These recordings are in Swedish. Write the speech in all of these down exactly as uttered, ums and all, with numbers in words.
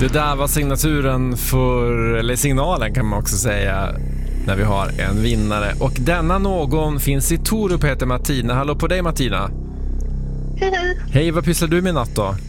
Det där var signaturen för, eller signalen kan man också säga, när vi har en vinnare. Och denna någon finns i Torup, heter Martina. Hallå på dig, Martina. Hej, hej. Hej, vad pysslar du med natt då? Uh,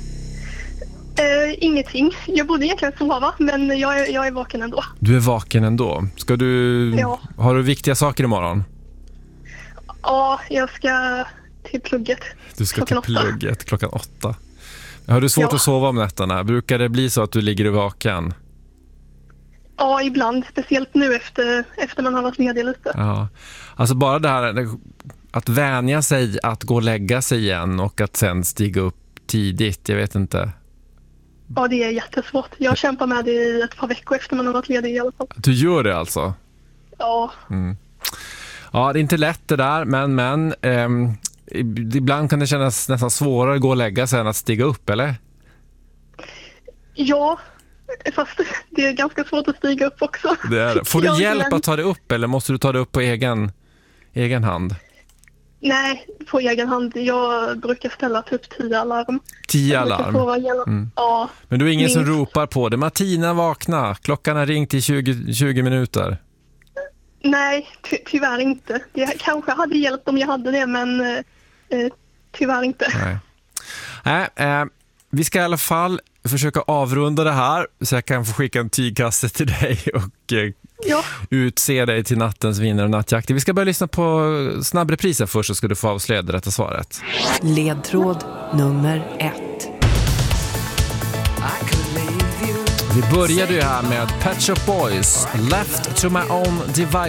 ingenting. Jag borde egentligen sova, men jag är, jag är vaken ändå. Du är vaken ändå. Ska du... Ja. Har du viktiga saker imorgon? Ja, jag ska till plugget. Du ska klockan till åtta. plugget klockan åtta. Har du svårt Ja. att sova om nätterna? Brukar det bli så att du ligger vaken? Ja, ibland. Speciellt nu efter, efter man har varit ledig lite. Ja. Alltså bara det här att vänja sig att gå och lägga sig igen och att sen stiga upp tidigt, jag vet inte. Ja, det är jättesvårt. Jag kämpar med det i ett par veckor efter man har varit ledig i alla fall. Du gör det alltså? Ja. Mm. Ja, det är inte lätt det där, men, men ehm, ibland kan det kännas nästan svårare att gå och lägga sig än att stiga upp, eller? Ja, fast det är ganska svårt att stiga upp också. Det är det. Får du Jag hjälp men... att ta det upp eller måste du ta det upp på egen, egen hand? Nej, på egen hand. Jag brukar ställa typ tio alarm. Tio alarm? Mm. Ja. Men du är ingen Minst. som ropar på det. Martina, vakna. Klockan har ringt i tjugo, tjugo minuter. Nej, ty- tyvärr inte. Det kanske hade hjälpt om jag hade det, men eh, tyvärr inte. Nej. Nej, eh, vi ska i alla fall försöka avrunda det här så jag kan få skicka en tygkasse till dig och eh, Ja. utse dig till nattens vinnare och nattjakt. Vi ska börja lyssna på snabbrepriser först, så ska du få avslöja det rätta svaret. Ledtråd nummer ett. Vi började ju här med Pet Shop Boys, Left to My Own Device.